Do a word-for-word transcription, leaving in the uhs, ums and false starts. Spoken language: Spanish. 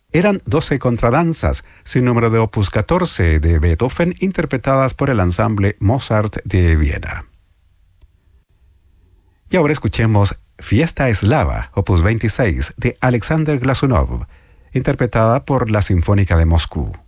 Eran doce contradanzas, sin número de opus catorce de Beethoven, interpretadas por el ensamble Mozart de Viena. Y ahora escuchemos Fiesta Eslava, opus veintiséis, de Alexander Glazunov, interpretada por la Sinfónica de Moscú.